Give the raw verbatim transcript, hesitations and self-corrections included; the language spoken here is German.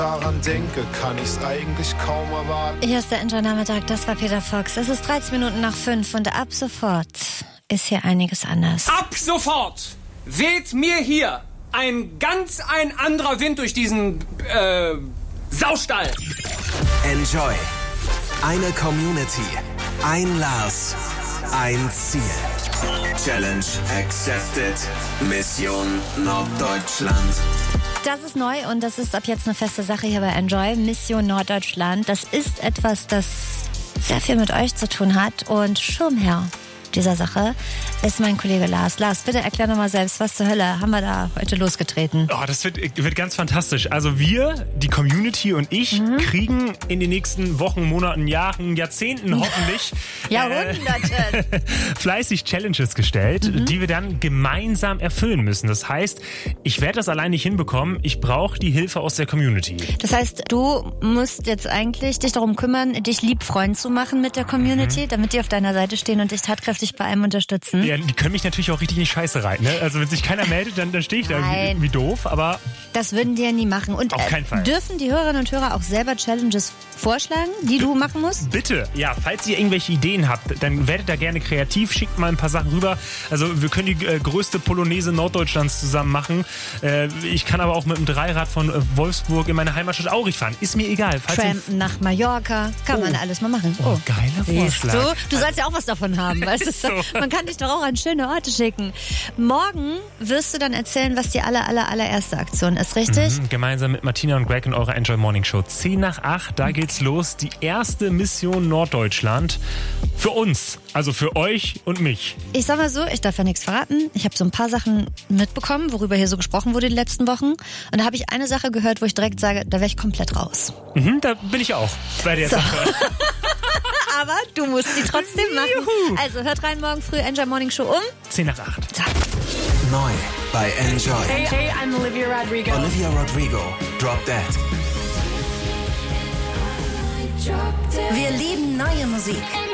daran denke, kann ich's eigentlich kaum erwarten. Hier ist der Enjoy-Nachmittag, das war Peter Fox. Es ist dreizehn Minuten nach fünf und ab sofort ist hier einiges anders. Ab sofort weht mir hier ein ganz ein anderer Wind durch diesen, äh, Saustall. Enjoy. Eine Community. Ein Lars. Ein Ziel. Challenge accepted. Mission Norddeutschland. Das ist neu und das ist ab jetzt eine feste Sache hier bei Enjoy. Mission Norddeutschland. Das ist etwas, das sehr viel mit euch zu tun hat. Und Schirmherr dieser Sache ist mein Kollege Lars. Lars, bitte erklär nochmal selbst, was zur Hölle haben wir da heute losgetreten? Oh, das wird, wird ganz fantastisch. Also wir, die Community und ich, mhm. kriegen in den nächsten Wochen, Monaten, Jahren, Jahrzehnten hoffentlich Jahrhunderte äh, fleißig Challenges gestellt, mhm. die wir dann gemeinsam erfüllen müssen. Das heißt, ich werde das allein nicht hinbekommen. Ich brauche die Hilfe aus der Community. Das heißt, du musst jetzt eigentlich dich darum kümmern, dich lieb Freund zu machen mit der Community, mhm. damit die auf deiner Seite stehen und dich tatkräftig bei einem unterstützen. Ja, die können mich natürlich auch richtig in die Scheiße reiten. Ne? Also wenn sich keiner meldet, dann, dann stehe ich da wie, wie doof. Aber das würden die ja nie machen. Und auf keinen Fall. Dürfen die Hörerinnen und Hörer auch selber Challenges vorschlagen, die du machen musst? Bitte. Ja, falls ihr irgendwelche Ideen habt, dann werdet da gerne kreativ. Schickt mal ein paar Sachen rüber. Also wir können die äh, größte Polonaise Norddeutschlands zusammen machen. Äh, ich kann aber auch mit dem Dreirad von äh, Wolfsburg in meine Heimatstadt Aurich fahren. Ist mir egal. Falls Trampen nach Mallorca. Kann oh. man alles mal machen. Oh, oh geiler Vorschlag. Du, du sollst ja auch was davon haben. Weißt du? So. Man kann dich doch auch an schöne Orte schicken. Morgen wirst du dann erzählen, was die aller, aller, allererste Aktion ist, richtig? Mhm, gemeinsam mit Martina und Greg in eurer Enjoy Morning Show. zehn nach acht, da geht's los. Die erste Mission Norddeutschland. Für uns, also für euch und mich. Ich sag mal so, ich darf ja nichts verraten. Ich habe so ein paar Sachen mitbekommen, worüber hier so gesprochen wurde die letzten Wochen. Und da habe ich eine Sache gehört, wo ich direkt sage, da wäre ich komplett raus. Mhm, da bin ich auch bei der so. Sache. Aber du musst sie trotzdem machen. Juhu. Also hört rein morgen früh Enjoy Morning Show um zehn nach acht. So. Neu bei Enjoy. Hey, hey, I'm Olivia Rodrigo. Olivia Rodrigo. Drop That. Wir lieben neue Musik.